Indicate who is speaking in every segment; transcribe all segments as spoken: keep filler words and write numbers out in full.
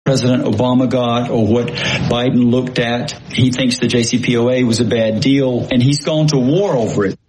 Speaker 1: President Obama got or what Biden looked at. He thinks the J C P O A was a bad deal, and he's gone to war over it.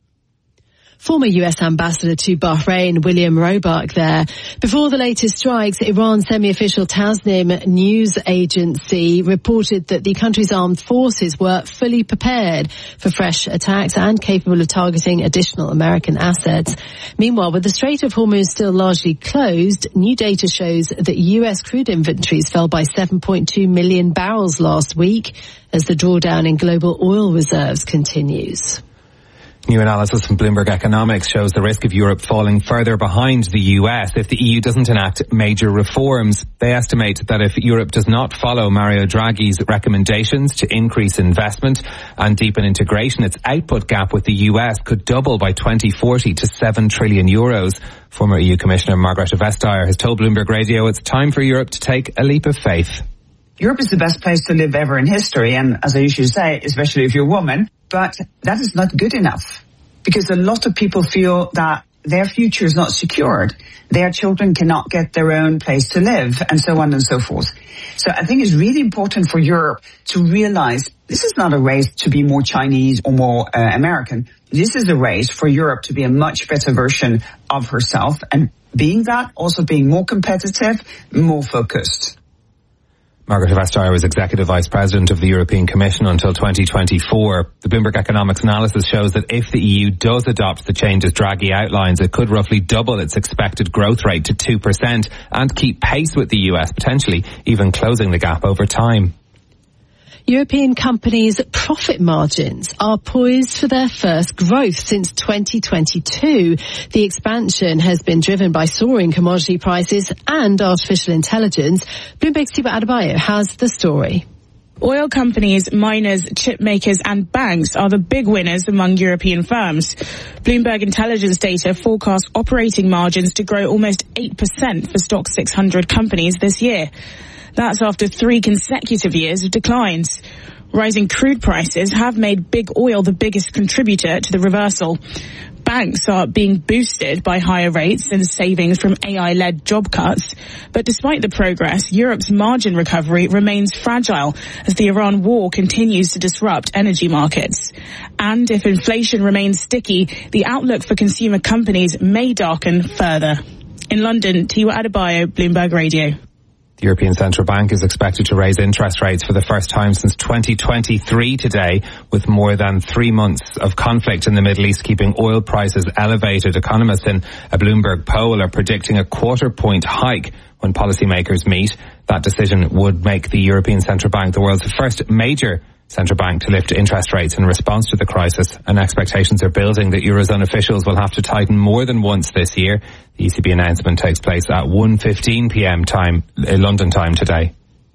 Speaker 2: Former U S ambassador to Bahrain, William Roebuck there. Before the latest strikes, Iran's semi-official Tasnim news agency reported that the country's armed forces were fully prepared for fresh attacks and capable of targeting additional American assets. Meanwhile, with the Strait of Hormuz still largely closed, new data shows that U S crude inventories fell by seven point two million barrels last week as the drawdown in global oil reserves continues.
Speaker 3: New analysis from Bloomberg Economics shows the risk of Europe falling further behind the U S if the E U doesn't enact major reforms. They estimate that if Europe does not follow Mario Draghi's recommendations to increase investment and deepen integration, its output gap with the U S could double by twenty forty to seven trillion euros. Former E U Commissioner Margrethe Vestager has told Bloomberg Radio it's time for Europe to take a leap of faith.
Speaker 4: Europe is the best place to live ever in history, and as I usually say, especially if you're a woman, but that is not good enough because a lot of people feel that their future is not secured. Their children cannot get their own place to live, and so on and so forth. So I think it's really important for Europe to realize this is not a race to be more Chinese or more uh, American. This is a race for Europe to be a much better version of herself, and being that, also being more competitive, more focused.
Speaker 3: Margrethe Vestager was Executive Vice President of the European Commission until twenty twenty-four. The Bloomberg Economics analysis shows that if the E U does adopt the changes Draghi outlines, it could roughly double its expected growth rate to two percent and keep pace with the U S, potentially even closing the gap over time.
Speaker 2: European companies' profit margins are poised for their first growth since twenty twenty-two. The expansion has been driven by soaring commodity prices and artificial intelligence. Bloomberg's Tiba Adebayo has the story.
Speaker 5: Oil companies, miners, chip makers and banks are the big winners among European firms. Bloomberg Intelligence data forecasts operating margins to grow almost eight percent for Stoxx six hundred companies this year. That's after three consecutive years of declines. Rising crude prices have made big oil the biggest contributor to the reversal. Banks are being boosted by higher rates and savings from A I-led job cuts. But despite the progress, Europe's margin recovery remains fragile as the Iran war continues to disrupt energy markets. And if inflation remains sticky, the outlook for consumer companies may darken further. In London, Tiwa Adebayo, Bloomberg Radio.
Speaker 3: The European Central Bank is expected to raise interest rates for the first time since twenty twenty-three today, with more than three months of conflict in the Middle East keeping oil prices elevated. Economists in a Bloomberg poll are predicting a quarter point hike when policymakers meet. That decision would make the European Central Bank the world's first major central bank to lift interest rates in response to the crisis, and expectations are building that Eurozone officials will have to tighten more than once this year. The E C B announcement takes place at one fifteen p.m. time, London time today.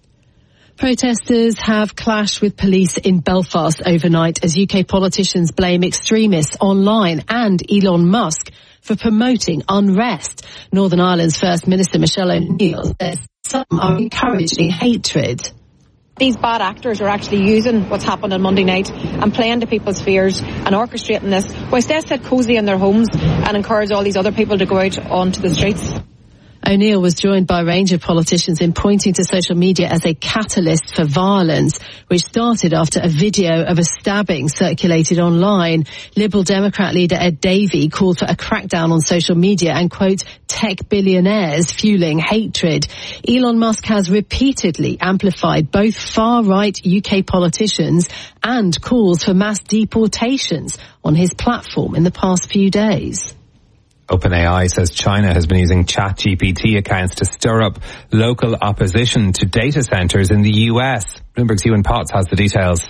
Speaker 2: Protesters have clashed with police in Belfast overnight as U K politicians blame extremists online and Elon Musk for promoting unrest. Northern Ireland's First Minister Michelle O'Neill says some are encouraging hatred.
Speaker 6: These bad actors are actually using what's happened on Monday night and playing to people's fears and orchestrating this, whilst they sit cosy in their homes and encourage all these other people to go out onto the streets.
Speaker 2: O'Neill was joined by a range of politicians in pointing to social media as a catalyst for violence, which started after a video of a stabbing circulated online. Liberal Democrat leader Ed Davey called for a crackdown on social media and, quote, tech billionaires fueling hatred. Elon Musk has repeatedly amplified both far-right U K politicians and calls for mass deportations on his platform in the past few days.
Speaker 3: OpenAI says China has been using ChatGPT accounts to stir up local opposition to data centers in the U S. Bloomberg's Ewan Potts has the details.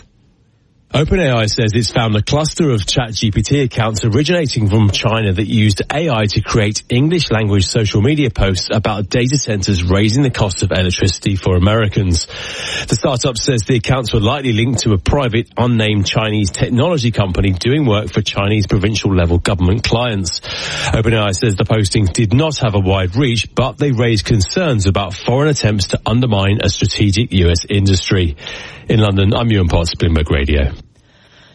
Speaker 7: OpenAI says it's found a cluster of ChatGPT accounts originating from China that used A I to create English-language social media posts about data centers raising the cost of electricity for Americans. The startup says the accounts were likely linked to a private, unnamed Chinese technology company doing work for Chinese provincial-level government clients. OpenAI says the postings did not have a wide reach, but they raised concerns about foreign attempts to undermine a strategic U S industry. In London, I'm Ewan Potts, Bloomberg Radio.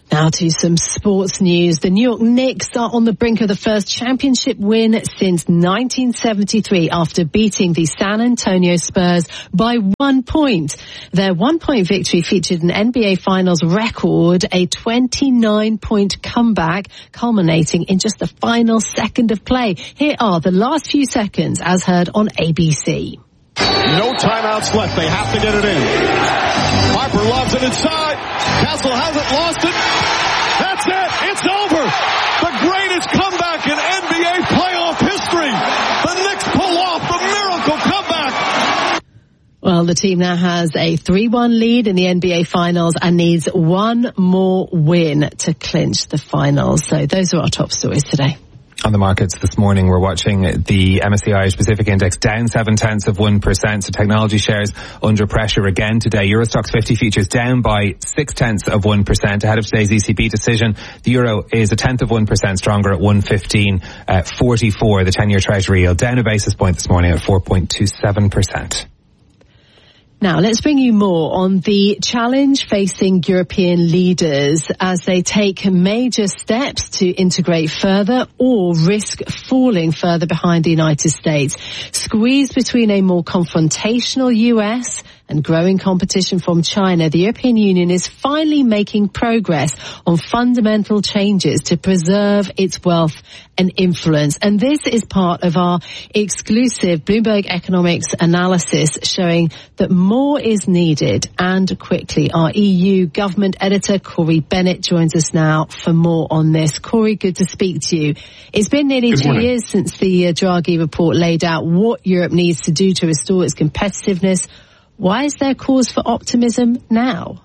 Speaker 2: Now to some sports news. The New York Knicks are on the brink of the first championship win since nineteen seventy-three after beating the San Antonio Spurs by one point. Their one-point victory featured an N B A Finals record, a twenty-nine point comeback culminating in just the final second of play. Here are the last few seconds as heard on A B C.
Speaker 8: No timeouts left. They have to get it in. Harper lobs it inside. Castle hasn't lost it. That's it. It's over. The greatest comeback in N B A playoff history. The Knicks pull off the miracle comeback.
Speaker 2: Well, the team now has a three one lead in the N B A Finals and needs one more win to clinch the finals. So those are our top stories today.
Speaker 3: On the markets this morning, we're watching the M S C I Asia Pacific Index down seven tenths of one percent. So technology shares under pressure again today. Eurostoxx fifty futures down by six tenths of one percent ahead of today's E C B decision. The euro is a tenth of one percent stronger at one fifteen forty-four. The ten-year Treasury yield down a basis point this morning at four point two seven percent.
Speaker 2: Now, let's bring you more on the challenge facing European leaders as they take major steps to integrate further or risk falling further behind the United States. Squeezed between a more confrontational U S and growing competition from China, the European Union is finally making progress on fundamental changes to preserve its wealth and influence. And this is part of our exclusive Bloomberg Economics analysis showing that more is needed and quickly. Our E U government editor, Corey Bennett, joins us now for more on this. Corey, good to speak to you. It's been nearly two years since the uh, Draghi report laid out what Europe needs to do to restore its competitiveness. Why is there cause for optimism now?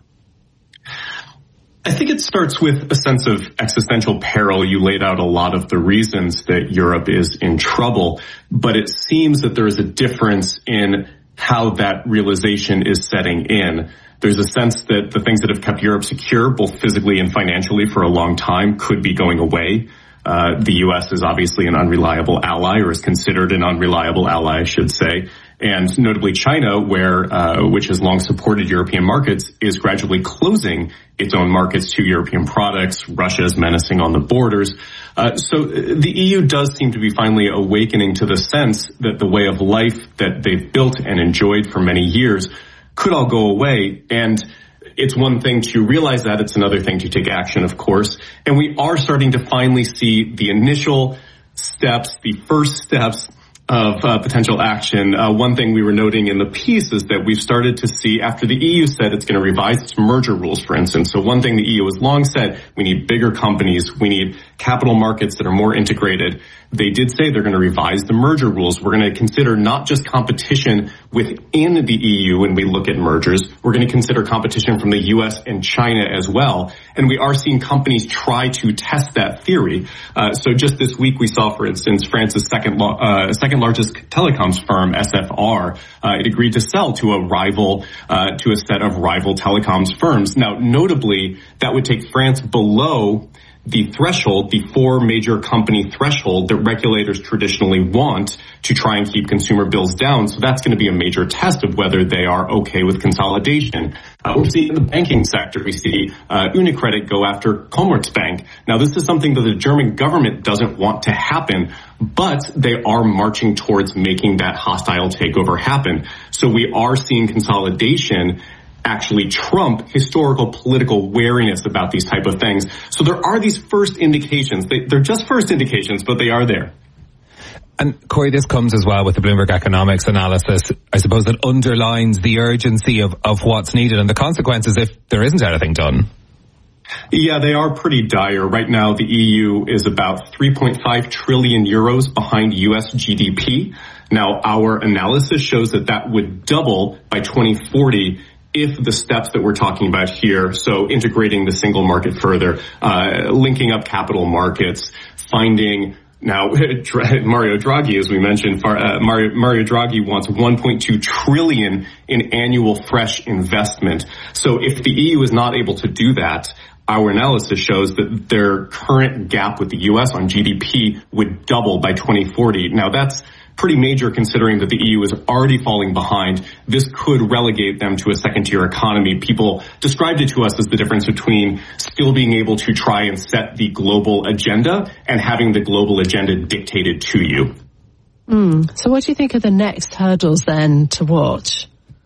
Speaker 9: I think it starts with a sense of existential peril. You laid out a lot of the reasons that Europe is in trouble, but it seems that there is a difference in how that realization is setting in. There's a sense that the things that have kept Europe secure, both physically and financially for a long time, could be going away. Uh, the U S is obviously an unreliable ally, or is considered an unreliable ally, I should say. And notably China, where, uh, which has long supported European markets, is gradually closing its own markets to European products. Russia is menacing on the borders. Uh, so the E U does seem to be finally awakening to the sense that the way of life that they've built and enjoyed for many years could all go away. And it's one thing to realize that, it's another thing to take action, of course. And we are starting to finally see the initial steps, the first steps of uh, potential action. Uh, one thing we were noting in the piece is that we've started to see, after the E U said it's going to revise its merger rules, for instance. So one thing the E U has long said, we need bigger companies, we need capital markets that are more integrated. They did say they're going to revise the merger rules. We're going to consider not just competition within the E U when we look at mergers. We're going to consider competition from the U S and China as well. And we are seeing companies try to test that theory. Uh, so just this week we saw, for instance, France's second, lo- uh, second largest telecoms firm, S F R, uh, it agreed to sell to a rival, uh, to a set of rival telecoms firms. Now, notably, that would take France below the threshold, the four major company threshold that regulators traditionally want to try and keep consumer bills down. So that's going to be a major test of whether they are okay with consolidation. Uh, we're seeing in the banking sector, we see uh, UniCredit go after Commerzbank. Now, this is something that the German government doesn't want to happen, but they are marching towards making that hostile takeover happen. So we are seeing consolidation actually trump historical political wariness about these type of things. So there are these first indications. They, they're just first indications, but they are there.
Speaker 3: And Corey, this comes as well with the Bloomberg Economics analysis, I suppose, that underlines the urgency of, of what's needed and the consequences if there isn't anything done.
Speaker 9: Yeah, they are pretty dire. Right now, the E U is about three point five trillion euros behind U S G D P. Now, our analysis shows that that would double by twenty forty if the steps that we're talking about here, so integrating the single market further, uh, linking up capital markets, finding now Mario Draghi, as we mentioned, uh, Mario, Mario Draghi wants one point two trillion in annual fresh investment. So if the E U is not able to do that, our analysis shows that their current gap with the U S on G D P would double by twenty forty. Now that's pretty major considering that the E U is already falling behind. This could relegate them to a second-tier economy. People described it to us as the difference between still being able to try and set the global agenda and having the global agenda dictated to you.
Speaker 2: Mm. So what do you think are the next hurdles then to watch?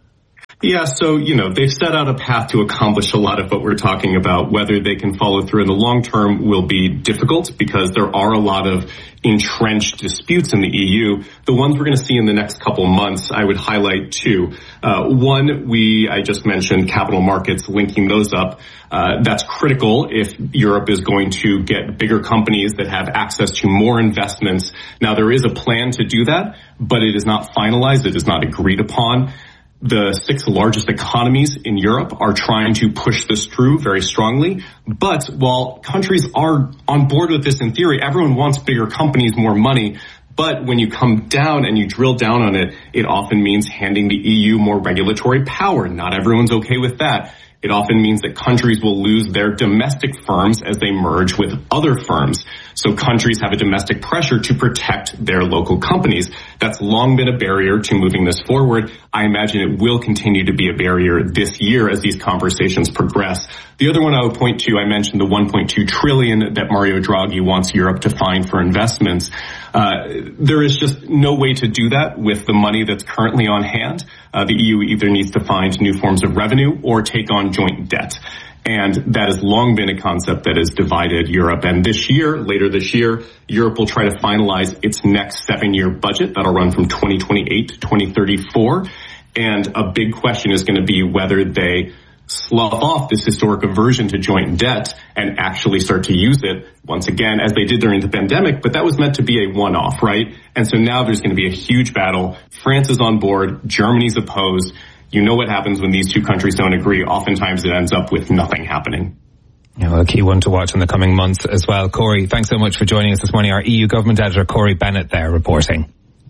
Speaker 9: Yeah, so, you know, they've set out a path to accomplish a lot of what we're talking about. Whether they can follow through in the long term will be difficult because there are a lot of entrenched disputes in the E U. The ones we're going to see in the next couple months, I would highlight two. Uh, one, we, I just mentioned capital markets, linking those up. Uh, that's critical if Europe is going to get bigger companies that have access to more investments. Now, there is a plan to do that, but it is not finalized. It is not agreed upon. The six largest economies in Europe are trying to push this through very strongly. But while countries are on board with this in theory, everyone wants bigger companies, more money. But when you come down and you drill down on it, it often means handing the E U more regulatory power. Not everyone's okay with that. It often means that countries will lose their domestic firms as they merge with other firms. So countries have a domestic pressure to protect their local companies. That's long been a barrier to moving this forward. I imagine it will continue to be a barrier this year as these conversations progress. The other one I would point to, I mentioned the one point two trillion dollars that Mario Draghi wants Europe to find for investments. Uh, there is just no way to do that with the money that's currently on hand. Uh, the E U either needs to find new forms of revenue or take on joint debt. And that has long been a concept that has divided Europe. And this year, later this year, Europe will try to finalize its next seven-year budget. That'll run from twenty twenty-eight to twenty thirty-four. And a big question is going to be whether they slough off this historic aversion to joint debt and actually start to use it once again, as they did during the pandemic. But that was meant to be a one-off, right? And so now there's going to be a huge battle. France is on board. Germany's opposed. You know what happens when these two countries don't agree. Oftentimes it ends up with nothing happening.
Speaker 3: Yeah, well, a key one to watch in the coming months as well. Corey, thanks so much for joining us this morning. Our E U government editor, Corey Bennett, there reporting.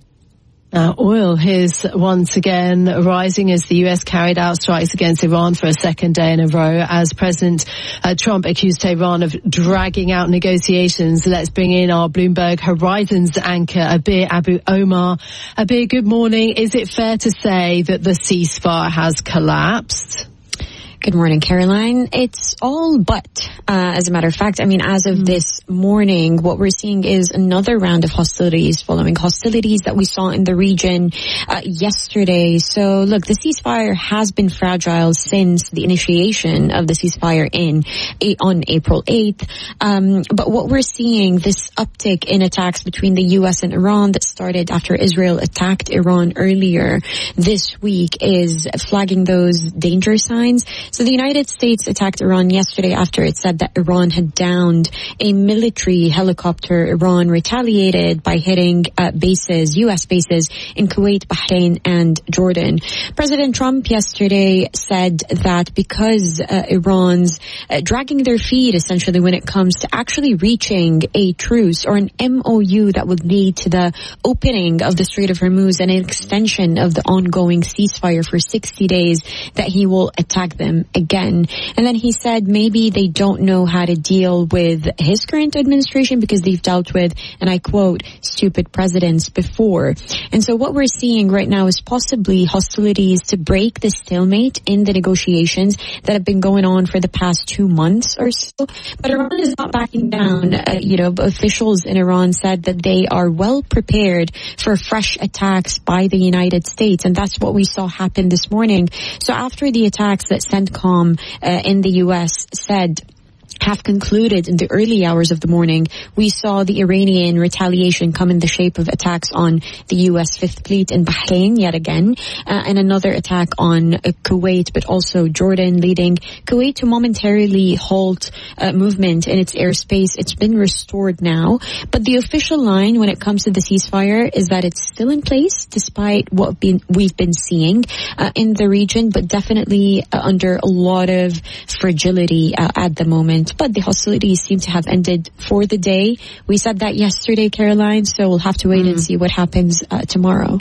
Speaker 2: Uh, oil is once again rising as the U S carried out strikes against Iran for a second day in a row as President uh, Trump accused Tehran of dragging out negotiations. Let's bring in our Bloomberg Horizons anchor, Abir Abu Omar. Abir, good morning. Is it fair to say that the ceasefire has collapsed?
Speaker 10: Good morning, Caroline. It's all but, uh, as a matter of fact, I mean, as of this morning, what we're seeing is another round of hostilities following hostilities that we saw in the region uh, yesterday. So, look, the ceasefire has been fragile since the initiation of the ceasefire in on April eighth. Um, but what we're seeing, this uptick in attacks between the U S and Iran that started after Israel attacked Iran earlier this week, is flagging those danger signs. So the United States attacked Iran yesterday after it said that Iran had downed a military helicopter. Iran retaliated by hitting uh, bases, U S bases in Kuwait, Bahrain, and Jordan. President Trump yesterday said that because uh, Iran's uh, dragging their feet essentially when it comes to actually reaching a truce or an M O U that would lead to the opening of the Strait of Hormuz and an extension of the ongoing ceasefire for sixty days, that he will attack them again. And then he said maybe they don't know how to deal with his current administration because they've dealt with, and I quote, stupid presidents before. And so what we're seeing right now is possibly hostilities to break the stalemate in the negotiations that have been going on for the past two months or so. But Iran is not backing down. Uh, you know, officials in Iran said that they are well prepared for fresh attacks by the United States. And that's what we saw happen this morning. So after the attacks that CENTCOM uh, in the U S said have concluded in the early hours of the morning, we saw the Iranian retaliation come in the shape of attacks on the U S Fifth Fleet in Bahrain yet again, uh, and another attack on uh, Kuwait, but also Jordan, leading Kuwait to momentarily halt uh, movement in its airspace. It's been restored now, but the official line when it comes to the ceasefire is that it's still in place despite what been, we've been seeing uh, in the region, but definitely uh, under a lot of fragility uh, at the moment. But the hostilities seem to have ended for the day. We said that yesterday, Caroline, so we'll have to wait mm. and see what happens uh, tomorrow.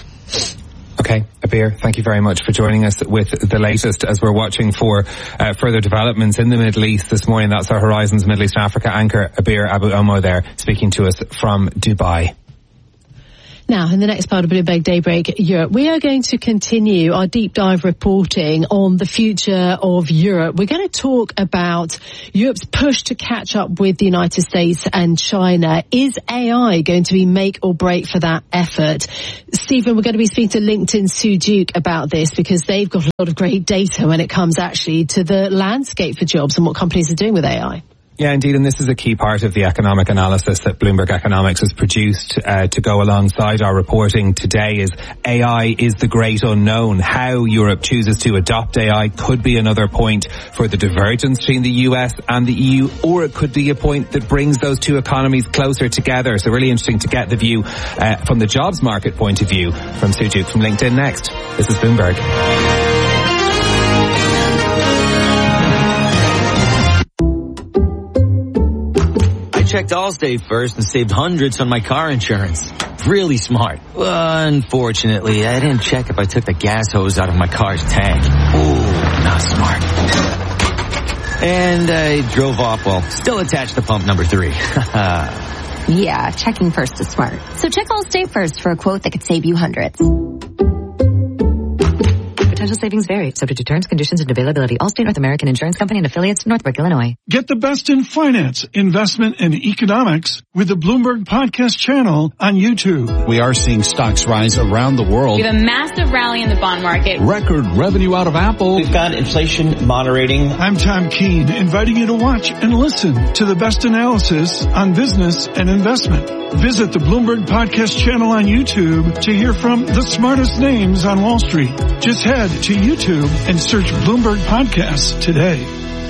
Speaker 3: Okay, Abir, thank you very much for joining us with the latest as we're watching for uh, further developments in the Middle East this morning. That's our Horizons Middle East and Africa anchor, Abir Abu Omar, there speaking to us from Dubai.
Speaker 2: Now, in the next part of Bloomberg Daybreak Europe, we are going to continue our deep dive reporting on the future of Europe. We're going to talk about Europe's push to catch up with the United States and China. Is A I going to be make or break for that effort? Stephen, we're going to be speaking to LinkedIn Sue Duke about this because they've got a lot of great data when it comes actually to the landscape for jobs and what companies are doing with A I.
Speaker 3: Yeah, indeed, and this is a key part of the economic analysis that Bloomberg Economics has produced uh, to go alongside our reporting today. Is A I is the great unknown. How Europe chooses to adopt A I could be another point for the divergence between the U S and the E U, or it could be a point that brings those two economies closer together. So really interesting to get the view uh, from the jobs market point of view from Sue Duke from LinkedIn next. This is Bloomberg.
Speaker 11: Checked Allstate first and saved hundreds on my car insurance. Really smart. Unfortunately, I didn't check if I took the gas hose out of my car's tank. Ooh, not smart. And I drove off while still attached to pump number three.
Speaker 12: Yeah, checking first is smart. So check Allstate first for a quote that could save you hundreds.
Speaker 13: Potential savings vary, subject to terms, conditions, and availability. Allstate North American Insurance Company and affiliates, Northbrook, Illinois.
Speaker 14: Get the best in finance, investment, and economics with the Bloomberg Podcast channel on YouTube.
Speaker 15: We are seeing stocks rise around the world.
Speaker 16: We have a massive rally in the bond market.
Speaker 15: Record revenue out of Apple.
Speaker 17: We've got inflation moderating.
Speaker 14: I'm Tom Keene, inviting you to watch and listen to the best analysis on business and investment. Visit the Bloomberg Podcast channel on YouTube to hear from the smartest names on Wall Street. Just head to YouTube and search Bloomberg Podcasts today.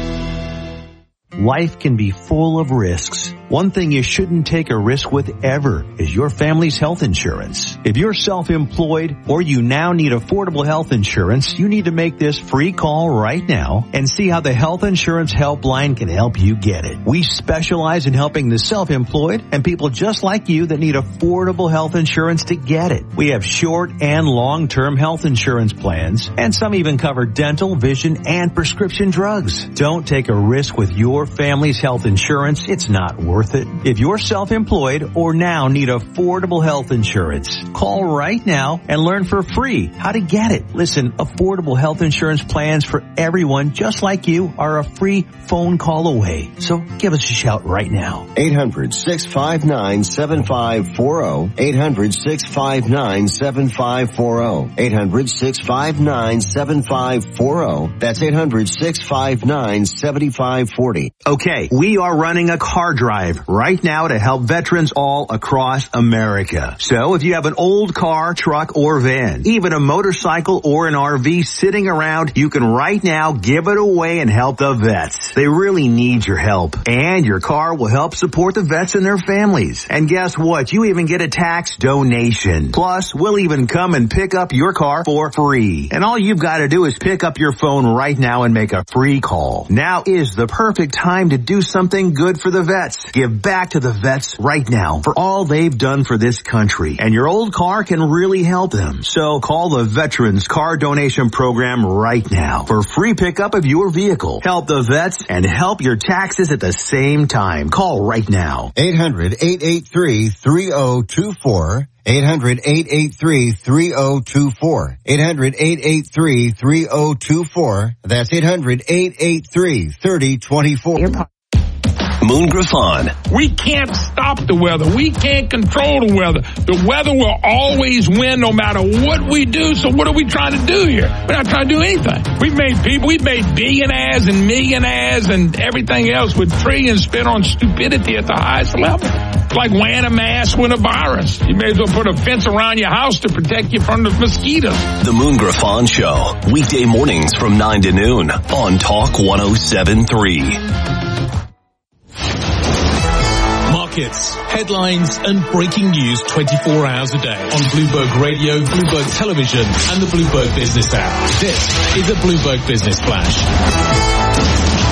Speaker 18: Life can be full of risks. One thing you shouldn't take a risk with ever is your family's health insurance. If you're self-employed or you now need affordable health insurance, you need to make this free call right now and see how the Health Insurance Helpline can help you get it. We specialize in helping the self-employed and people just like you that need affordable health insurance to get it. We have short and long-term health insurance plans, and some even cover dental, vision, and prescription drugs. Don't take a risk with your family's health insurance. It's not worth it. If you're self-employed or now need affordable health insurance, call right now and learn for free how to get it. Listen, affordable health insurance plans for everyone just like you are a free phone call away. So give us a shout right now.
Speaker 19: eight hundred, six five nine, seven five four zero. eight hundred, six five nine, seven five four zero. eight hundred, six five nine, seven five four zero. That's eight hundred, six five nine, seven five four zero.
Speaker 18: Okay, we are running a car drive right now to help veterans all across America. So if you have an old car, truck, or van, even a motorcycle or an R V sitting around, you can right now give it away and help the vets. They really need your help. And your car will help support the vets and their families. And guess what? You even get a tax donation. Plus, we'll even come and pick up your car for free. And all you've got to do is pick up your phone right now and make a free call. Now is the perfect time to do something good for the vets. Give back to the vets right now for all they've done for this country. And your old car can really help them. So call the Veterans Car Donation Program right now for free pickup of your vehicle. Help the vets and help your taxes at the same time. Call right now.
Speaker 19: eight hundred, eight eight three, three zero two four. eight hundred, eight eight three, three zero two four. eight hundred, eight eight three, three zero two four. That's eight hundred, eight eight three, three zero two four.
Speaker 20: Moon Griffon.
Speaker 21: We can't stop the weather. We can't control the weather. The weather will always win no matter what we do. So what are we trying to do here? We're not trying to do anything. We've made people, we've made billionaires and millionaires and everything else with trillions spent on stupidity at the highest level. It's like wearing a mask with a virus. You may as well put a fence around your house to protect you from the mosquitoes.
Speaker 20: The Moon Griffon Show. Weekday mornings from nine to noon on Talk one oh seven point three.
Speaker 22: Markets, headlines, and breaking news twenty-four hours a day on Bloomberg Radio, Bloomberg Television, and the Bloomberg Business app. This is a Bloomberg Business Flash.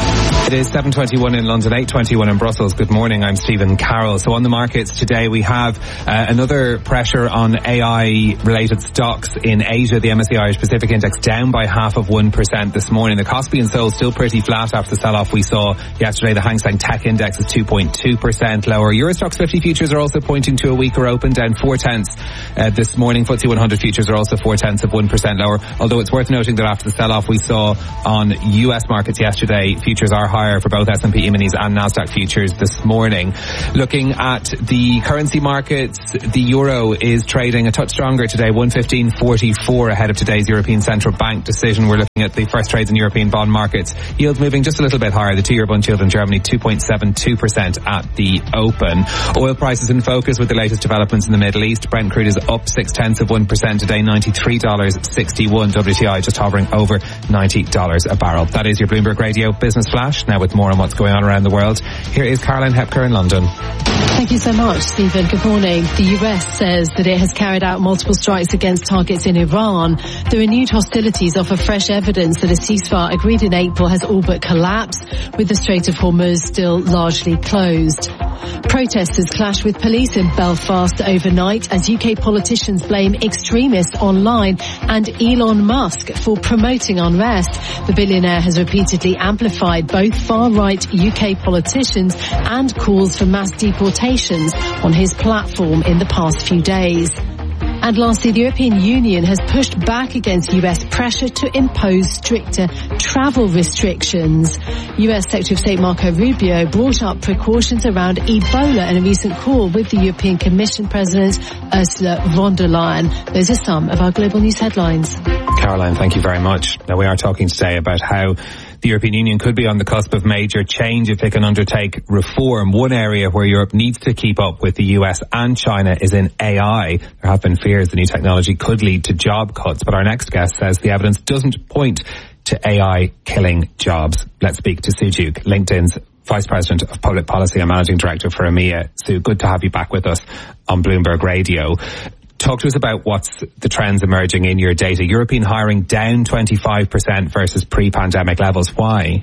Speaker 3: It is seven twenty-one in London, eight twenty-one in Brussels. Good morning, I'm Stephen Carroll. So on the markets today we have uh, another pressure on A I-related stocks in Asia. The M S C I Irish Pacific Index down by half of one percent this morning. The Kospi and Seoul still pretty flat after the sell-off we saw yesterday. The Hang Seng Tech Index is two point two percent lower. Eurostoxx fifty futures are also pointing to a weaker open, down four tenths uh, this morning. F T S E one hundred futures are also four tenths of one percent lower. Although it's worth noting that after the sell-off we saw on U S markets yesterday, futures are higher for both S and P E-minis and Nasdaq futures this morning. Looking at the currency markets, the euro is trading a touch stronger today, one fifteen forty-four ahead of today's European Central Bank decision. We're looking at the first trades in European bond markets. Yields moving just a little bit higher. The two-year bond yield in Germany, two point seven two percent at the open. Oil prices in focus with the latest developments in the Middle East. Brent crude is up six tenths of one percent today, ninety-three dollars sixty-one. W T I just hovering over ninety dollars a barrel. That is your Bloomberg Radio Business Flash. Now with more on what's going on around the world, here is Caroline Hepker in London.
Speaker 2: Thank you so much, Stephen. Good morning. The U S says that it has carried out multiple strikes against targets in Iran. The renewed hostilities offer fresh evidence that a ceasefire agreed in April has all but collapsed, with the Strait of Hormuz still largely closed. Protesters clashed with police in Belfast overnight as U K politicians blame extremists online and Elon Musk for promoting unrest. The billionaire has repeatedly amplified both far-right U K politicians and calls for mass deportations on his platform in the past few days. And lastly, the European Union has pushed back against U S pressure to impose stricter travel restrictions. U S Secretary of State Marco Rubio brought up precautions around Ebola in a recent call with the European Commission President Ursula von der Leyen. Those are some of our global news headlines.
Speaker 3: Caroline, thank you very much. Now we are talking today about how the European Union could be on the cusp of major change if it can undertake reform. One area where Europe needs to keep up with the U S and China is in A I. There have been fears the new technology could lead to job cuts, but our next guest says the evidence doesn't point to A I killing jobs. Let's speak to Sue Duke, LinkedIn's Vice President of Public Policy and Managing Director for EMEA. Sue, good to have you back with us on Bloomberg Radio. Talk to us about what's the trends emerging in your data. European hiring down twenty-five percent versus pre-pandemic levels. Why?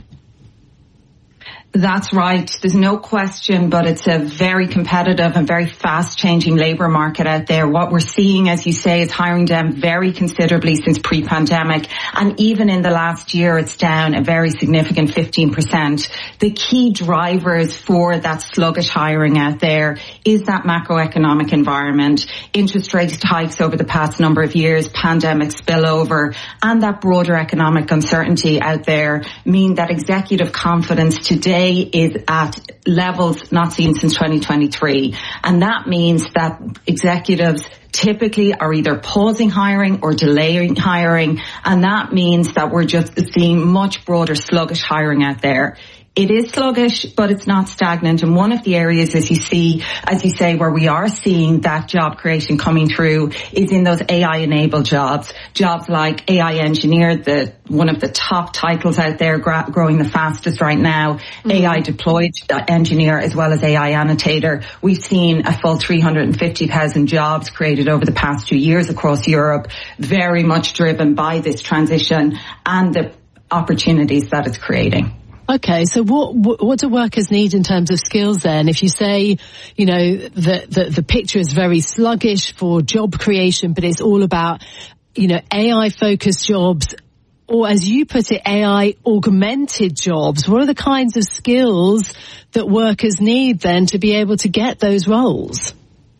Speaker 1: That's right. There's no question, but it's a very competitive and very fast-changing labour market out there. What we're seeing, as you say, is hiring down very considerably since pre-pandemic. And even in the last year, it's down a very significant fifteen percent. The key drivers for that sluggish hiring out there is that macroeconomic environment, interest rate hikes over the past number of years, pandemic spillover, and that broader economic uncertainty out there mean that executive confidence today is at levels not seen since twenty twenty-three. And that means that executives typically are either pausing hiring or delaying hiring. And that means that we're just seeing much broader sluggish hiring out there. It is sluggish, but it's not stagnant. And one of the areas, as you see, as you say, where we are seeing that job creation coming through is in those A I-enabled jobs. Jobs like A I engineer, the one of the top titles out there, gra- growing the fastest right now. Mm-hmm. A I deployed engineer as well as A I annotator. We've seen a full three hundred fifty thousand jobs created over the past two years across Europe, very much driven by this transition and the opportunities that it's creating.
Speaker 2: Okay, so what what do workers need in terms of skills then? If you say, you know, that the, the picture is very sluggish for job creation, but it's all about, you know, A I-focused jobs, or as you put it, A I-augmented jobs. What are the kinds of skills that workers need then to be able to get those roles?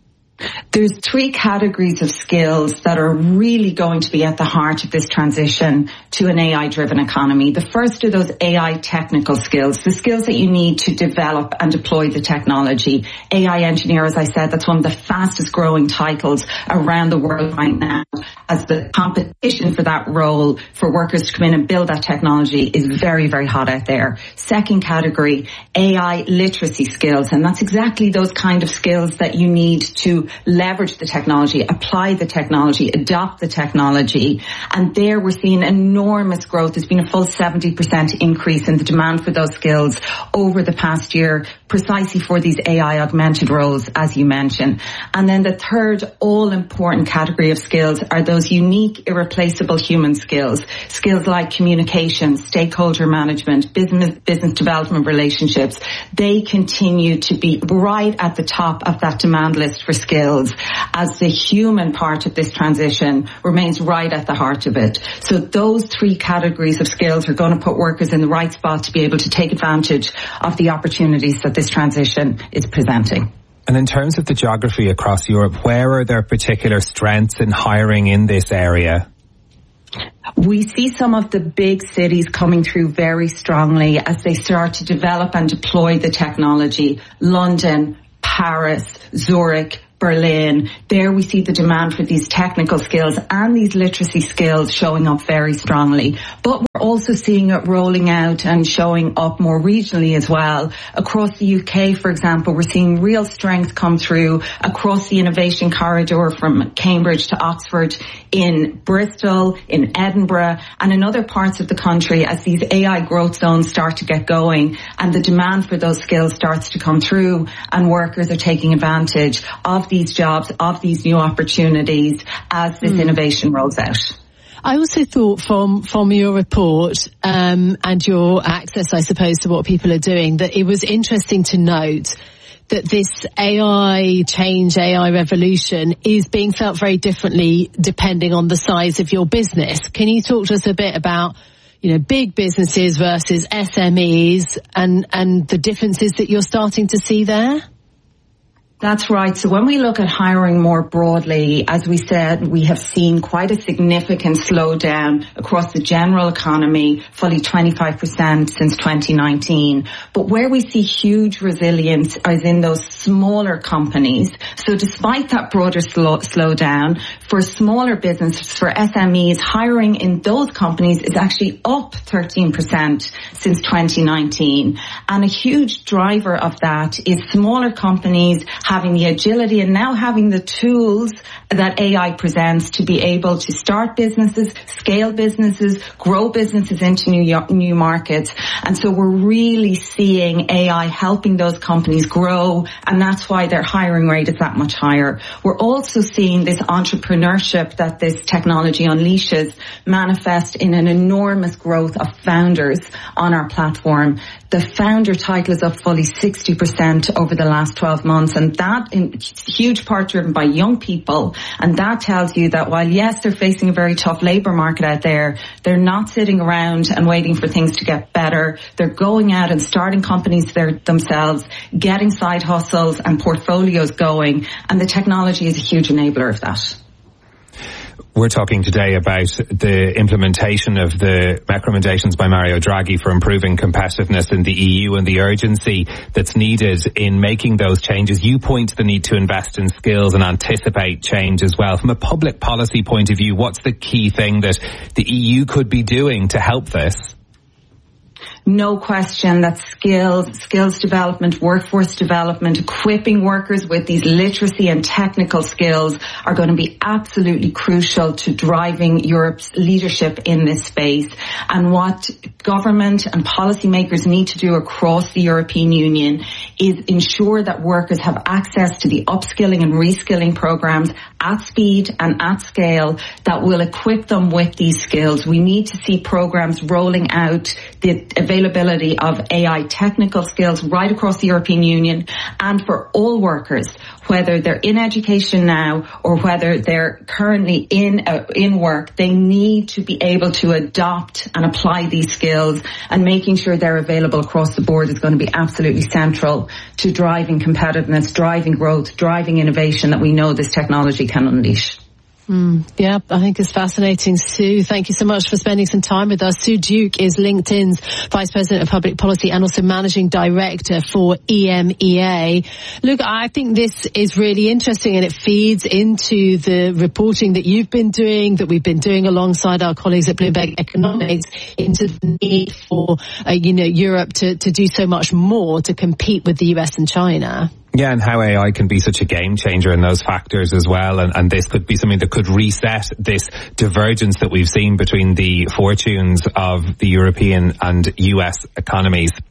Speaker 1: There's three categories of skills that are really going to be at the heart of this transition to an A I-driven economy. The first are those A I technical skills, the skills that you need to develop and deploy the technology. A I engineer, as I said, that's one of the fastest growing titles around the world right now, as the competition for that role for workers to come in and build that technology is very, very hot out there. Second category, A I literacy skills, and that's exactly those kind of skills that you need to leverage the technology, apply the technology, adopt the technology. And there we're seeing enormous growth. There's been a full seventy percent increase in the demand for those skills over the past year, precisely for these A I augmented roles, as you mentioned. And then the third all-important category of skills are those unique, irreplaceable human skills. Skills like communication, stakeholder management, business, business development relationships. They continue to be right at the top of that demand list for skills, as the human part of this transition remains right at the heart of it. So those three categories of skills are going to put workers in the right spot to be able to take advantage of the opportunities that this transition is presenting.
Speaker 3: And in terms of the geography across Europe, where are there particular strengths in hiring in this area?
Speaker 1: We see some of the big cities coming through very strongly as they start to develop and deploy the technology. London, Paris, Zurich, Berlin. There we see the demand for these technical skills and these literacy skills showing up very strongly. But we're also seeing it rolling out and showing up more regionally as well. Across the U K, for example, we're seeing real strength come through across the innovation corridor from Cambridge to Oxford, in Bristol, in Edinburgh, and in other parts of the country as these A I growth zones start to get going and the demand for those skills starts to come through, and workers are taking advantage of these jobs, of these new opportunities as this mm. innovation rolls out.
Speaker 2: I also thought from from your report um, and your access, I suppose, to what people are doing, that it was interesting to note that this A I change, A I revolution is being felt very differently depending on the size of your business. Can you talk to us a bit about, you know, big businesses versus S M Es and, and the differences that you're starting to see there?
Speaker 1: That's right. So when we look at hiring more broadly, as we said, we have seen quite a significant slowdown across the general economy, fully twenty-five percent since twenty nineteen. But where we see huge resilience is in those smaller companies. So despite that broader slow, slowdown, for smaller businesses, for S M Es, hiring in those companies is actually up thirteen percent since twenty nineteen. And a huge driver of that is smaller companies having the agility and now having the tools that A I presents to be able to start businesses, scale businesses, grow businesses into new new markets. And so we're really seeing A I helping those companies grow, and that's why their hiring rate is that much higher. We're also seeing this entrepreneurship that this technology unleashes manifest in an enormous growth of founders on our platform. The founder title is up fully sixty percent over the last twelve months, and that in huge part driven by young people. And that tells you that while, yes, they're facing a very tough labour market out there, they're not sitting around and waiting for things to get better. They're going out and starting companies there themselves, getting side hustles and portfolios going, and the technology is a huge enabler of that.
Speaker 3: We're talking today about the implementation of the recommendations by Mario Draghi for improving competitiveness in the E U and the urgency that's needed in making those changes. You point to the need to invest in skills and anticipate change as well. From a public policy point of view, what's the key thing that the E U could be doing to help this?
Speaker 1: No question that skills, skills development, workforce development, equipping workers with these literacy and technical skills are going to be absolutely crucial to driving Europe's leadership in this space. And what government and policymakers need to do across the European Union is ensure that workers have access to the upskilling and reskilling programs at speed and at scale that will equip them with these skills. We need to see programs rolling out the availability of A I technical skills right across the European Union, and for all workers, whether they're in education now or whether they're currently in uh, in work, they need to be able to adopt and apply these skills, and making sure they're available across the board is going to be absolutely central to driving competitiveness, driving growth, driving innovation that we know this technology can unleash.
Speaker 2: Mm, yeah, I think it's fascinating. Sue, thank you so much for spending some time with us. Sue Duke is LinkedIn's Vice President of Public Policy and also Managing Director for E M E A. Look, I think this is really interesting, and it feeds into the reporting that you've been doing, that we've been doing alongside our colleagues at Bloomberg Economics, into the need for, uh, you know, Europe to, to do so much more to compete with the U S and China.
Speaker 3: Yeah, and how A I can be such a game changer in those factors as well. And, and this could be something that could reset this divergence that we've seen between the fortunes of the European and U S economies.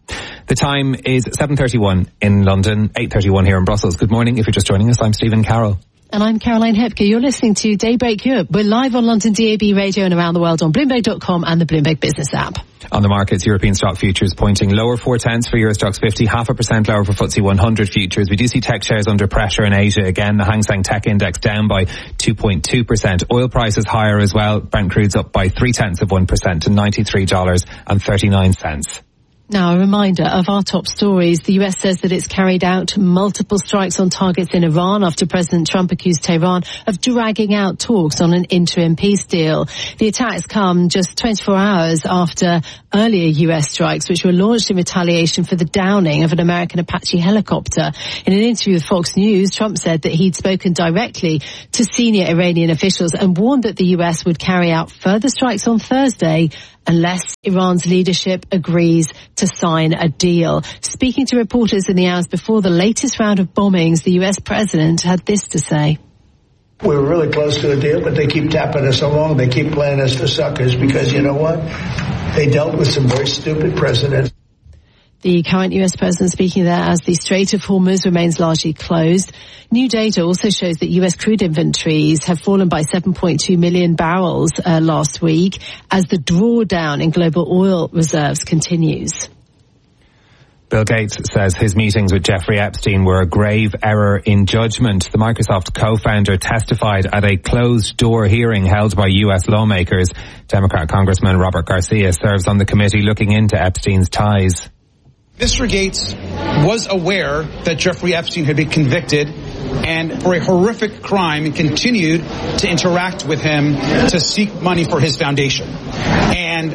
Speaker 3: The time is seven thirty-one in London, eight thirty-one here in Brussels. Good morning. If you're just joining us, I'm Stephen Carroll.
Speaker 2: And I'm Caroline Hepke. You're listening to Daybreak Europe. We're live on London D A B radio and around the world on Bloomberg dot com and the Bloomberg Business app.
Speaker 3: On the markets, European stock futures pointing lower four tenths for Euro Stoxx fifty, half a percent lower for F T S E one hundred futures. We do see tech shares under pressure in Asia again. The Hang Seng Tech Index down by two point two percent. Oil prices higher as well. Brent crude's up by three tenths of one percent to ninety-three dollars and thirty-nine cents.
Speaker 2: Now, a reminder of our top stories. The U S says that it's carried out multiple strikes on targets in Iran after President Trump accused Tehran of dragging out talks on an interim peace deal. The attacks come just twenty-four hours after earlier U S strikes, which were launched in retaliation for the downing of an American Apache helicopter. In an interview with Fox News, Trump said that he'd spoken directly to senior Iranian officials and warned that the U S would carry out further strikes on Thursday unless Iran's leadership agrees to sign a deal. Speaking to reporters in the hours before the latest round of bombings, the U S president had this to say.
Speaker 4: We were really close to a deal, but they keep tapping us along. They keep playing us for suckers because, you know what? They dealt with some very stupid precedents.
Speaker 2: The current U S president speaking there as the Strait of Hormuz remains largely closed. New data also shows that U S crude inventories have fallen by seven point two million barrels uh, last week as the drawdown in global oil reserves continues.
Speaker 3: Bill Gates says his meetings with Jeffrey Epstein were a grave error in judgment. The Microsoft co-founder testified at a closed-door hearing held by U S lawmakers. Democrat Congressman Robert Garcia serves on the committee looking into Epstein's ties.
Speaker 5: Mister Gates was aware that Jeffrey Epstein had been convicted and for a horrific crime and continued to interact with him to seek money for his foundation. And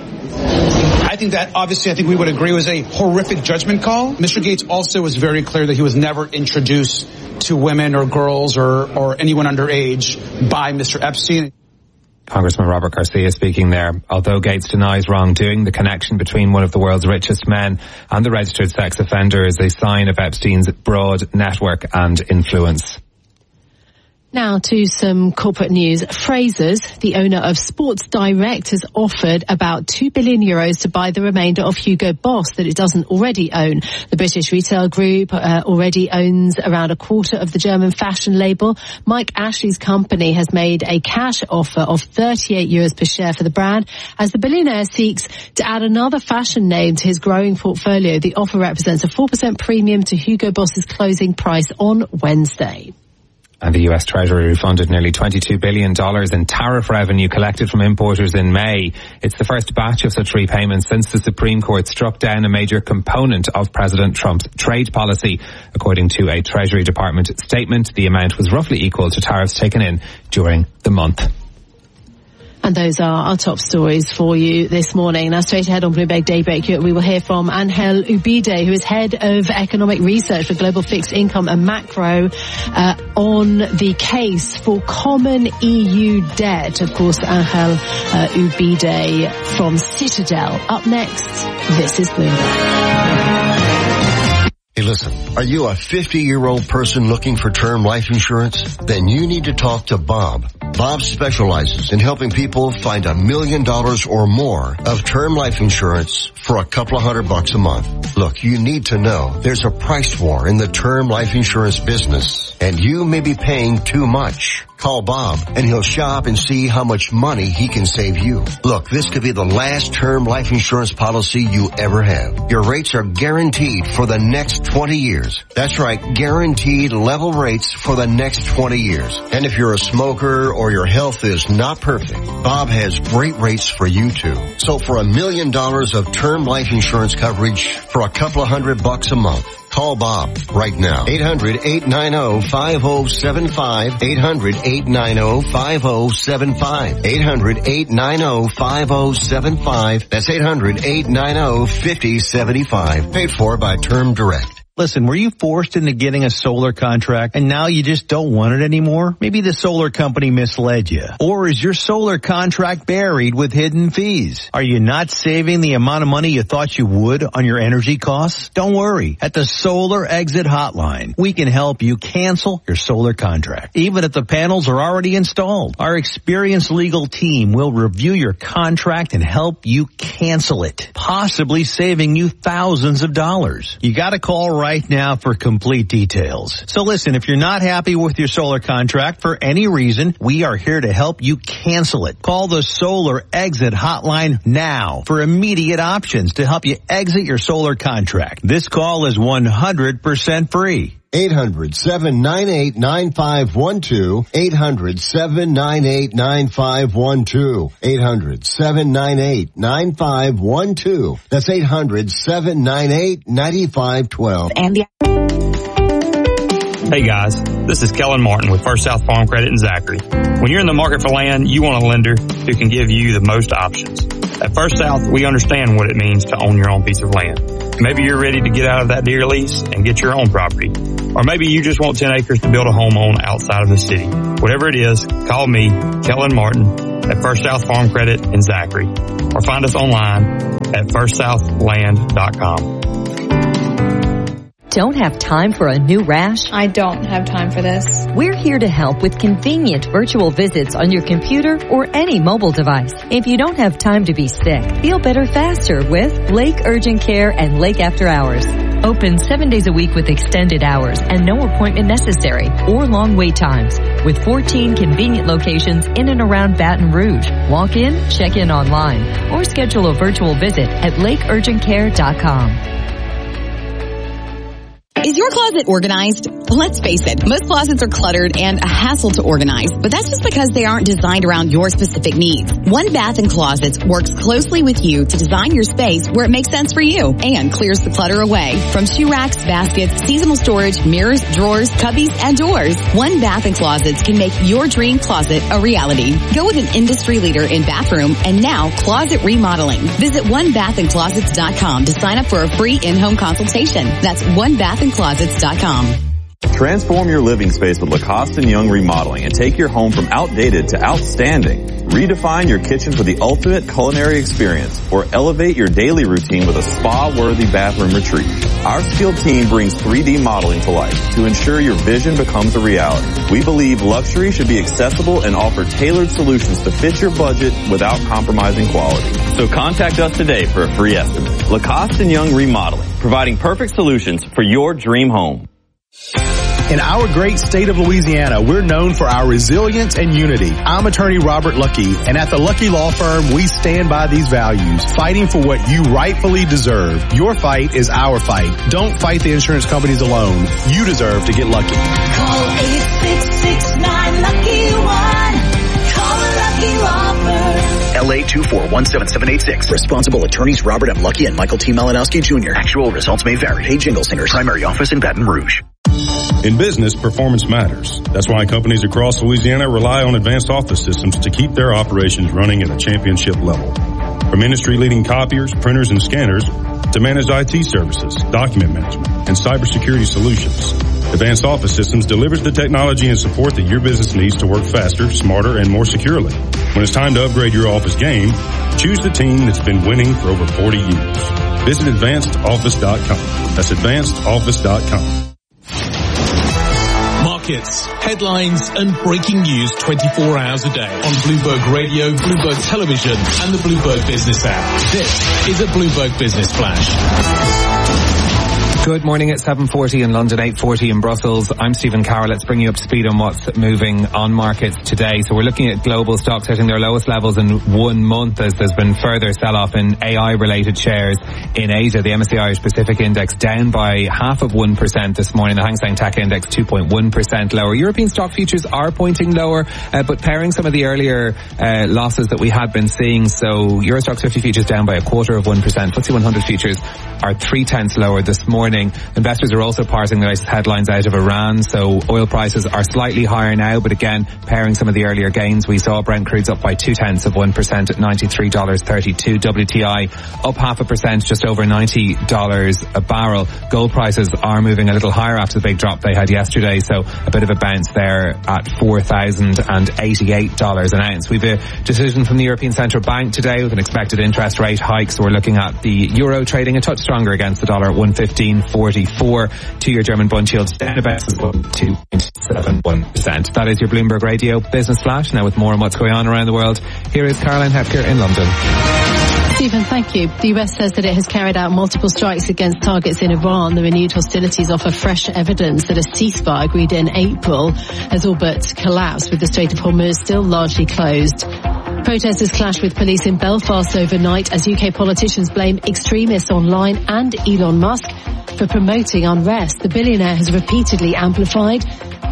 Speaker 5: I think that obviously I think we would agree was a horrific judgment call. Mister Gates also was very clear that he was never introduced to women or girls or, or anyone underage by Mister Epstein.
Speaker 3: Congressman Robert Garcia speaking there. Although Gates denies wrongdoing, the connection between one of the world's richest men and the registered sex offender is a sign of Epstein's broad network and influence.
Speaker 2: Now to some corporate news. Frasers, the owner of Sports Direct, has offered about two billion euros to buy the remainder of Hugo Boss that it doesn't already own. The British retail group uh, already owns around a quarter of the German fashion label. Mike Ashley's company has made a cash offer of thirty-eight euros per share for the brand as the billionaire seeks to add another fashion name to his growing portfolio. The offer represents a four percent premium to Hugo Boss's closing price on Wednesday.
Speaker 3: And the U S Treasury refunded nearly twenty-two billion dollars in tariff revenue collected from importers in May. It's the first batch of such repayments since the Supreme Court struck down a major component of President Trump's trade policy. According to a Treasury Department statement, the amount was roughly equal to tariffs taken in during the month.
Speaker 2: And those are our top stories for you this morning. Now, straight ahead on Bloomberg Daybreak, we will hear from Angel Ubide, who is head of economic research for global fixed income and macro, uh, on the case for common E U debt. Of course, Angel uh, Ubide from Citadel. Up next, this is Bloomberg.
Speaker 19: Hey, listen, are you a fifty-year-old person looking for term life insurance? Then you need to talk to Bob. Bob specializes in helping people find a million dollars or more of term life insurance for a couple of hundred bucks a month. Look, you need to know there's a price war in the term life insurance business, and you may be paying too much. Call Bob, and he'll shop and see how much money he can save you. Look, this could be the last term life insurance policy you ever have. Your rates are guaranteed for the next twenty years. That's right, guaranteed level rates for the next twenty years. And if you're a smoker or your health is not perfect, Bob has great rates for you too. So for a million dollars of term life insurance coverage for a couple of hundred bucks a month, call Bob right now. eight hundred, eight nine zero, five zero seven five. eight hundred, eight nine zero, five zero seven five. eight hundred, eight nine zero, five zero seven five. That's eight hundred, eight nine zero, five zero seven five. Paid for by Term Direct.
Speaker 18: Listen, were you forced into getting a solar contract and now you just don't want it anymore? Maybe the solar company misled you. Or is your solar contract buried with hidden fees? Are you not saving the amount of money you thought you would on your energy costs? Don't worry. At the Solar Exit Hotline, we can help you cancel your solar contract, even if the panels are already installed. Our experienced legal team will review your contract and help you cancel it, possibly saving you thousands of dollars. You gotta call right now for complete details. So listen, if you're not happy with your solar contract for any reason, we are here to help you cancel it. Call the Solar Exit Hotline now for immediate options to help you exit your solar contract. This call is one hundred percent free.
Speaker 19: eight hundred, seven nine eight, nine five one two. eight hundred, seven nine eight, nine five one two. eight hundred, seven nine eight, nine five one two. That's eight hundred, seven nine eight, nine five one two. And the
Speaker 6: Hey guys, this is Kellen Martin with First South Farm Credit in Zachary. When you're in the market for land, you want a lender who can give you the most options. At First South, we understand what it means to own your own piece of land. Maybe you're ready to get out of that deer lease and get your own property. Or maybe you just want ten acres to build a home on outside of the city. Whatever it is, call me, Kellen Martin, at First South Farm Credit in Zachary. Or find us online at first south land dot com.
Speaker 7: Don't have time for a new rash?
Speaker 16: I don't have time for this.
Speaker 7: We're here to help with convenient virtual visits on your computer or any mobile device. If you don't have time to be sick, feel better faster with Lake Urgent Care and Lake After Hours. Open seven days a week with extended hours and no appointment necessary or long wait times. With fourteen convenient locations in and around Baton Rouge. Walk in, check in online, or schedule a virtual visit at lake urgent care dot com.
Speaker 23: Is your closet organized? Let's face it, most closets are cluttered and a hassle to organize, but that's just because they aren't designed around your specific needs. One Bath and Closets works closely with you to design your space where it makes sense for you and clears the clutter away. From shoe racks, baskets, seasonal storage, mirrors, drawers, cubbies, and doors, One Bath and Closets can make your dream closet a reality. Go with an industry leader in bathroom and now closet remodeling. Visit one bath and closets dot com to sign up for a free in-home consultation. That's one bath and closets dot com.
Speaker 24: Transform your living space with Lacoste and Young Remodeling and take your home from outdated to outstanding. Redefine your kitchen for the ultimate culinary experience or elevate your daily routine with a spa-worthy bathroom retreat. Our skilled team brings three D modeling to life to ensure your vision becomes a reality. We believe luxury should be accessible and offer tailored solutions to fit your budget without compromising quality. So contact us today for a free estimate. Lacoste and Young Remodeling, providing perfect solutions for your dream home.
Speaker 25: In our great state of Louisiana, we're known for our resilience and unity. I'm attorney Robert Lucky, and at the Lucky Law Firm, we stand by these values, fighting for what you rightfully deserve. Your fight is our fight. Don't fight the insurance companies alone. You deserve to get lucky.
Speaker 26: Call eight six six nine lucky one. Call the Lucky Law Firm.
Speaker 27: L A two four one seven seven eight six. Responsible attorneys Robert M. Lucky and Michael T. Malinowski Junior Actual results may vary. Hey, Jingle Singers. Primary office in Baton Rouge.
Speaker 28: In business, performance matters. That's why companies across Louisiana rely on advanced office systems to keep their operations running at a championship level. From industry-leading copiers, printers, and scanners to managed I T services, document management, and cybersecurity solutions, Advanced Office Systems delivers the technology and support that your business needs to work faster, smarter, and more securely. When it's time to upgrade your office game, choose the team that's been winning for over forty years. Visit advanced office dot com. That's advanced office dot com.
Speaker 22: Markets, headlines, and breaking news twenty-four hours a day on Bloomberg Radio, Bloomberg Television, and the Bloomberg Business app. This is a Bloomberg Business Flash.
Speaker 3: Good morning at seven forty in London, eight forty in Brussels. I'm Stephen Carroll. Let's bring you up to speed on what's moving on markets today. So we're looking at global stocks hitting their lowest levels in one month as there's been further sell-off in A I-related shares in Asia. The M S C I Irish Pacific Index down by half of one percent this morning. The Hang Seng Tech Index two point one percent lower. European stock futures are pointing lower, uh, but pairing some of the earlier uh, losses that we had been seeing. So Euro Stoxx fifty futures down by a quarter of one percent. F T S E one hundred futures are three tenths lower this morning. morning. Investors are also parsing the latest headlines out of Iran, so oil prices are slightly higher now, but again, pairing some of the earlier gains we saw, Brent crude's up by two tenths of one percent at ninety-three dollars thirty-two. W T I up half a percent, just over ninety dollars a barrel. Gold prices are moving a little higher after the big drop they had yesterday, so a bit of a bounce there at four thousand eighty-eight dollars an ounce. We've a decision from the European Central Bank today with an expected interest rate hike, so we're looking at the euro trading a touch stronger against the dollar at one fifteen forty-four. Two-year German bond yields down about two point seven one percent. That is your Bloomberg Radio Business Flash. Now with more on what's going on around the world, here is Caroline Hepker in London.
Speaker 2: Stephen, thank you. The U S says that it has carried out multiple strikes against targets in Iran. The renewed hostilities offer fresh evidence that a ceasefire agreed in April has all but collapsed, with the Strait of Hormuz still largely closed. Protesters clashed with police in Belfast overnight as U K politicians blame extremists online and Elon Musk for promoting unrest. The billionaire has repeatedly amplified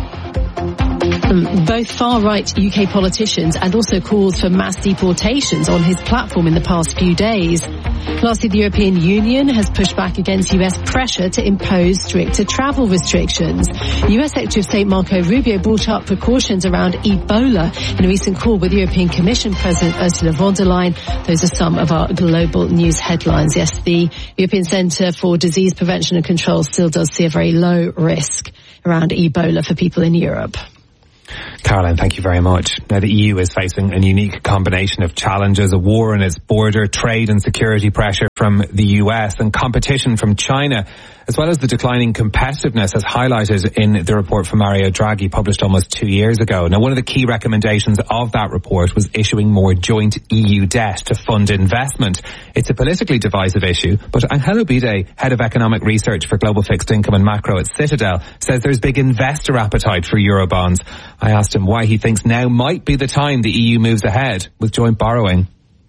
Speaker 2: both far-right U K politicians and also calls for mass deportations on his platform in the past few days. Lastly, the European Union has pushed back against U S pressure to impose stricter travel restrictions. U S Secretary of State Marco Rubio brought up precautions around Ebola in a recent call with European Commission President Ursula von der Leyen. Those are some of our global news headlines. Yes, the European Centre for Disease Prevention and Control still does see a very low risk around Ebola for people in Europe.
Speaker 3: Caroline, thank you very much. Now, the E U is facing a unique combination of challenges, a war on its border, trade and security pressure from the U S and competition from China, as well as the declining competitiveness as highlighted in the report from Mario Draghi published almost two years ago. Now, one of the key recommendations of that report was issuing more joint E U debt to fund investment. It's a politically divisive issue, but Angelo Bide, head of economic research for global fixed income and macro at Citadel, says there's big investor appetite for Eurobonds. I asked him why he thinks now might be the time the E U moves ahead with joint borrowing.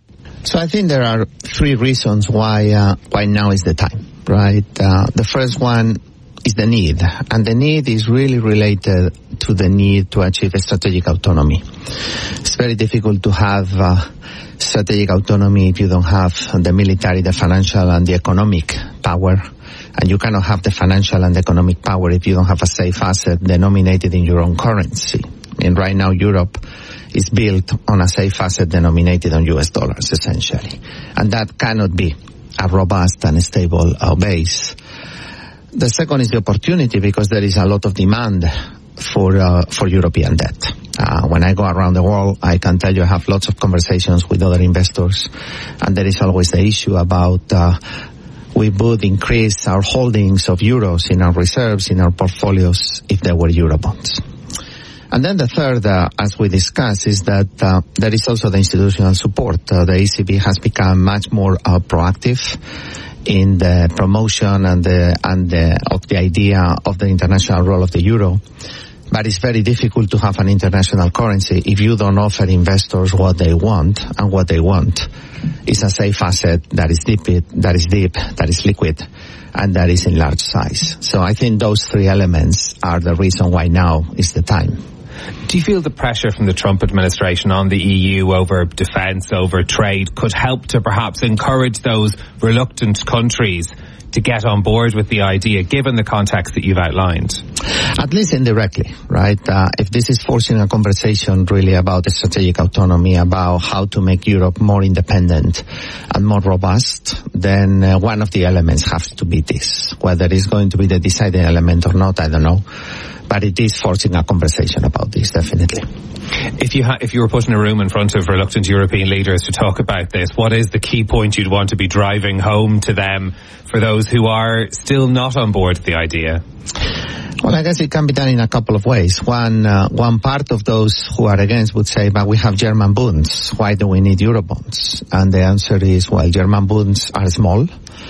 Speaker 8: So I think there are three reasons why uh, why now is the time, right? Uh, the first one is the need, and the need is really related to the need to achieve a strategic autonomy. It's very difficult to have uh, strategic autonomy if you don't have the military, the financial, and the economic power. And you cannot have the financial and economic power if you don't have a safe asset denominated in your own currency. And right now Europe is built on a safe asset denominated on U S dollars, essentially. And that cannot be a robust and stable uh, base. The second is the opportunity, because there is a lot of demand for uh, for European debt. Uh, when I go around the world, I can tell you I have lots of conversations with other investors, and there is always the issue about uh, we would increase our holdings of euros in our reserves, in our portfolios, if there were Eurobonds. And then the third, uh, as we discussed, is that uh, there is also the institutional support. Uh, the E C B has become much more uh, proactive in the promotion and the and the, of the idea of the international role of the euro. But it's very difficult to have an international currency if you don't offer investors what they want, and what they want is a safe asset that is deep, that is deep, that is liquid, and that is in large size. So I think those three elements are the reason why now is the time.
Speaker 3: Do you feel the pressure from the Trump administration on the E U over defence, over trade, could help to perhaps encourage those reluctant countries to get on board with the idea, given the context that you've outlined?
Speaker 8: At least indirectly, right? Uh, if this is forcing a conversation really about the strategic autonomy, about how to make Europe more independent and more robust, then uh, one of the elements has to be this. Whether it's going to be the deciding element or not, I don't know. But it is forcing a conversation about this, definitely.
Speaker 3: If you ha- if you were put in a room in front of reluctant European leaders to talk about this, what is the key point you'd want to be driving home to them for those who are still not on board with the idea?
Speaker 8: Well, I guess it can be done in a couple of ways. One, uh, one part of those who are against would say, but we have German bonds. Why do we need Eurobonds? And the answer is, well, German bonds are small.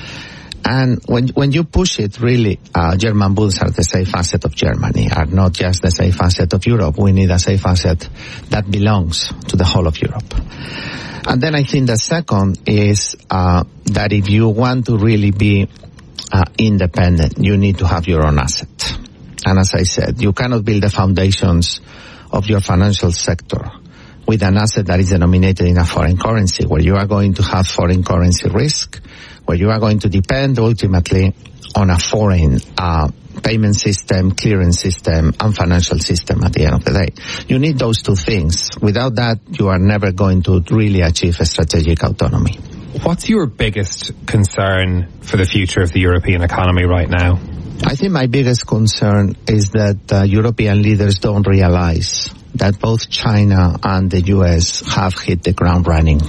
Speaker 8: And when when you push it, really, uh, German bonds are the safe asset of Germany, are not just the safe asset of Europe. We need a safe asset that belongs to the whole of Europe. And then I think the second is uh, that if you want to really be uh, independent, you need to have your own asset. And as I said, you cannot build the foundations of your financial sector with an asset that is denominated in a foreign currency, where you are going to have foreign currency risk, where you are going to depend ultimately on a foreign uh, payment system, clearance system, and financial system at the end of the day. You need those two things. Without that, you are never going to really achieve a strategic autonomy.
Speaker 3: What's your biggest concern for the future of the European economy right now?
Speaker 8: I think my biggest concern is that uh, European leaders don't realize that both China and the U S have hit the ground running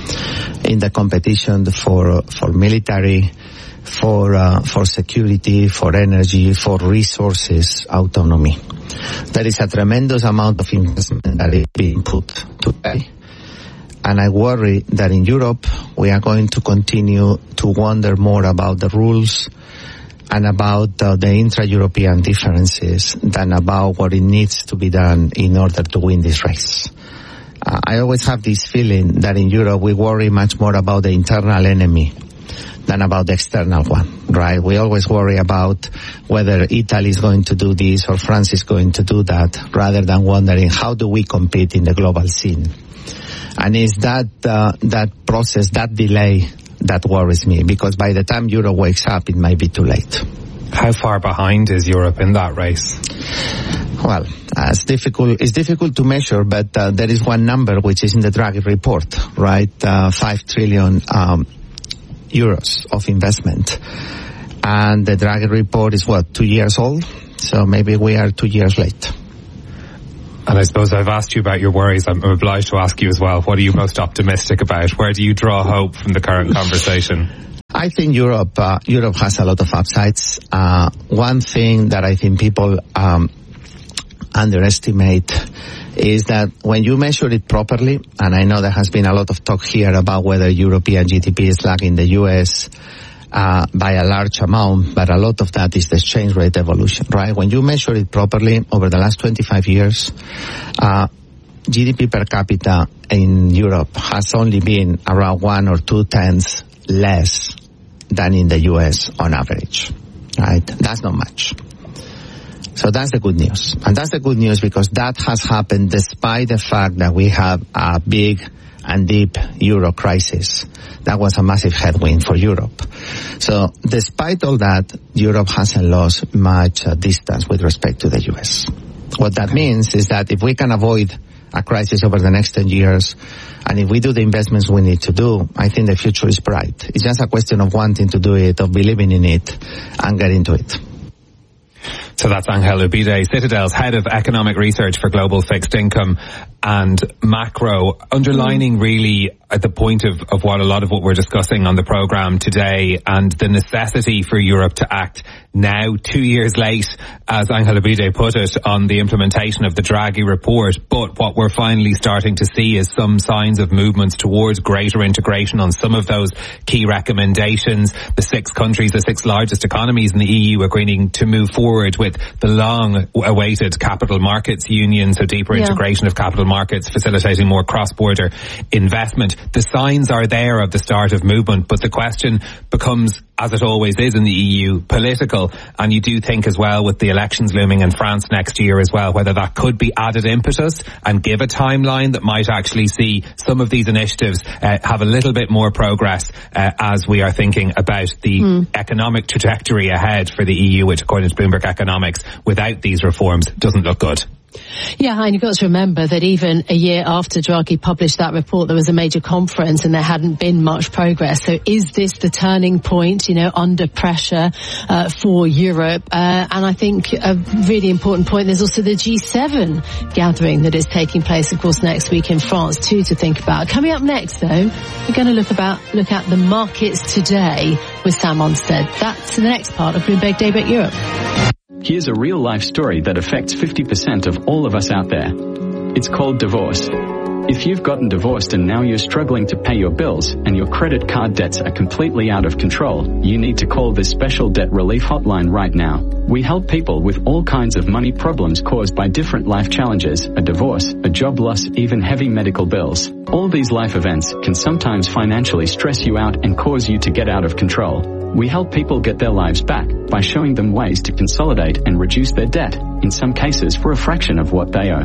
Speaker 8: in the competition for for military, for uh, for security, for energy, for resources autonomy. There is a tremendous amount of investment that is being put today. And I worry that in Europe we are going to continue to wonder more about the rules and about uh, the intra-European differences than about what it needs to be done in order to win this race. Uh, I always have this feeling that in Europe we worry much more about the internal enemy than about the external one, right? We always worry about whether Italy is going to do this or France is going to do that, rather than wondering how do we compete in the global scene. And it's that, uh, that process, that delay that worries me, because by the time Europe wakes up, it might be too late.
Speaker 3: How far behind is Europe in that race?
Speaker 8: Well, uh, it's difficult, it's difficult to measure, but uh, there is one number which is in the Draghi report, right? Uh, five trillion um, euros of investment. And the Draghi report is what, two years old? So maybe we are two years late.
Speaker 3: And I suppose I've asked you about your worries. I'm obliged to ask you as well. What are you most optimistic about? Where do you draw hope from the current conversation?
Speaker 8: I think Europe, uh, Europe has a lot of upsides. Uh, one thing that I think people, um, underestimate is that when you measure it properly, and I know there has been a lot of talk here about whether European G D P is lagging the U S, Uh, by a large amount, but a lot of that is the exchange rate evolution, right? When you measure it properly over the last twenty-five years, uh, G D P per capita in Europe has only been around one or two tenths less than in the U S on average, right? That's not much. So that's the good news. And that's the good news because that has happened despite the fact that we have a big and deep euro crisis. That was a massive headwind for Europe. So despite all that, Europe hasn't lost much uh, distance with respect to the U S. What that means is that if we can avoid a crisis over the next ten years, and if we do the investments we need to do, I think the future is bright. It's just a question of wanting to do it, of believing in it, and getting to it.
Speaker 3: So that's Angel Ubide, Citadel's head of economic research for global fixed income and macro, underlining really at the point of, of what a lot of what we're discussing on the programme today and the necessity for Europe to act now, two years late, as Angel Ubide put it, on the implementation of the Draghi report. But what we're finally starting to see is some signs of movements towards greater integration on some of those key recommendations. The six countries, the six largest economies in the E U agreeing to move forward with the long-awaited capital markets union, so deeper yeah. integration of capital markets, facilitating more cross-border investment. The signs are there of the start of movement, but the question becomes, as it always is in the E U, political. And you do think as well, with the elections looming in France next year as well, whether that could be added impetus and give a timeline that might actually see some of these initiatives uh, have a little bit more progress uh, as we are thinking about the mm. economic trajectory ahead for the E U, which according to Bloomberg Economics, without these reforms, doesn't look good.
Speaker 2: Yeah, and you've got to remember that even a year after Draghi published that report, there was a major conference and there hadn't been much progress. So is this the turning point, you know, under pressure uh, for Europe? Uh, and I think a really important point, there's also the G seven gathering that is taking place, of course, next week in France too, to think about. Coming up next, though, we're going to look about look at the markets today with Sam Onstead. That's the next part of Bloomberg Daybreak Europe.
Speaker 9: Here's a real-life story that affects fifty percent of all of us out there. It's called divorce. If you've gotten divorced and now you're struggling to pay your bills and your credit card debts are completely out of control, you need to call this special debt relief hotline right now. We help people with all kinds of money problems caused by different life challenges, a divorce, a job loss, even heavy medical bills. All these life events can sometimes financially stress you out and cause you to get out of control. We help people get their lives back by showing them ways to consolidate and reduce their debt, in some cases for a fraction of what they owe.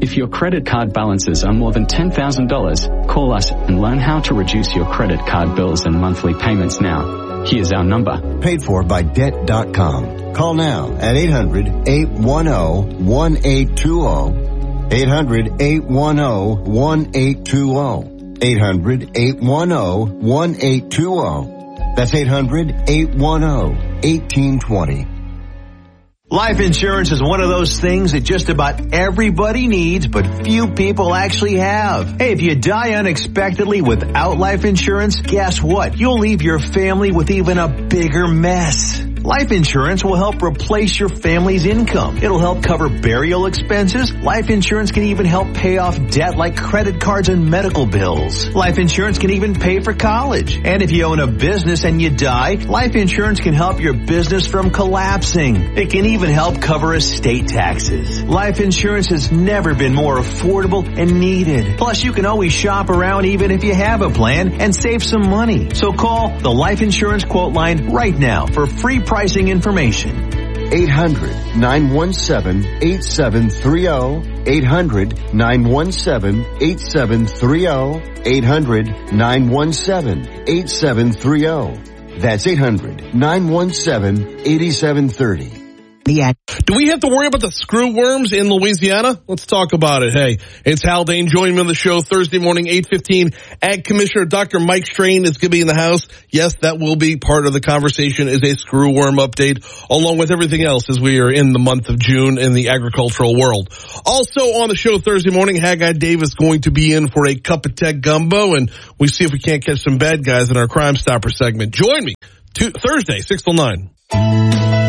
Speaker 9: If your credit card balances are more than ten thousand dollars, call us and learn how to reduce your credit card bills and monthly payments now. Here's our number.
Speaker 19: Paid for by debt dot com. Call now at eight hundred, eight one zero, one eight two zero. eight hundred, eight one zero, one eight two zero. eight hundred, eight one zero, one eight two zero. That's eight hundred, eight one zero, one eight two zero.
Speaker 18: Life insurance is one of those things that just about everybody needs, but few people actually have. Hey, if you die unexpectedly without life insurance, guess what? You'll leave your family with even a bigger mess. Life insurance will help replace your family's income. It'll help cover burial expenses. Life insurance can even help pay off debt like credit cards and medical bills. Life insurance can even pay for college. And if you own a business and you die, life insurance can help your business from collapsing. It can even help cover estate taxes. Life insurance has never been more affordable and needed. Plus, you can always shop around even if you have a plan and save some money. So call the Life Insurance Quote Line right now for free pricing information.
Speaker 19: eight hundred, nine one seven, eight seven three zero. eight hundred, nine one seven, eight seven three zero. eight hundred, nine one seven, eight seven three zero. That's eight hundred, nine one seven, eight seven three zero.
Speaker 10: Do we have to worry about the screw worms in Louisiana? Let's talk about it. Hey, it's Haldane. Join me on the show Thursday morning, eight fifteen. Ag Commissioner Doctor Mike Strain is going to be in the house. Yes, that will be part of the conversation, is a screw worm update, along with everything else as we are in the month of June in the agricultural world. Also on the show Thursday morning, Haggai Dave is going to be in for a cup of tech gumbo, and we see if we can't catch some bad guys in our Crime Stopper segment. Join me to Thursday, six till nine.